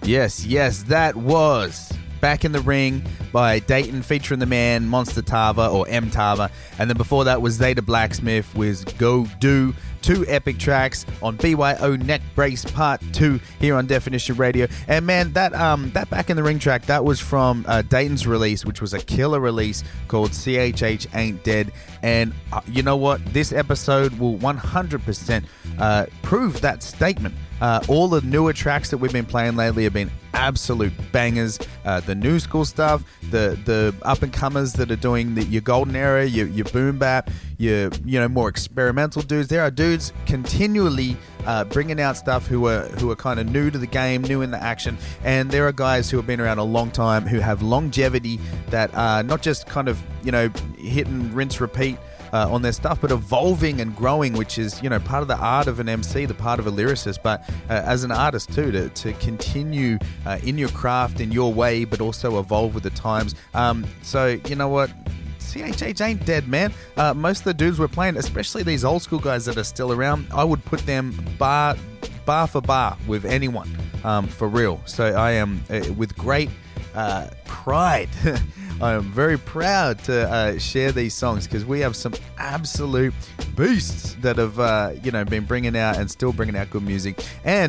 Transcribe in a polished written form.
Yes, that was Back in the Ring by Dayton featuring the man Monster Tava or M Tava. And then before that was Zeta Blacksmith with Go Do. Two epic tracks on BYO Neck Brace Part 2 here on Definition Radio. And man, that Back in the Ring track, that was from Dayton's release, which was a killer release called CHH Ain't Dead. And you know what? This episode will 100% prove that statement. All the newer tracks that we've been playing lately have been absolute bangers. The new school stuff, the up and comers that are doing your golden era, your boom bap, your more experimental dudes. There are dudes continually bringing out stuff who are kind of new to the game, new in the action, and there are guys who have been around a long time who have longevity that are not just kind of hit and rinse repeat on their stuff, but evolving and growing, which is part of the art of an MC, the part of a lyricist, but as an artist too, to continue in your craft, in your way, but also evolve with the times. So you know what? CHH ain't dead, man. Most of the dudes we're playing, especially these old school guys that are still around, I would put them bar for bar with anyone, for real. So I am with great pride. I am very proud to share these songs because we have some absolute beasts that have been bringing out and still bringing out good music. And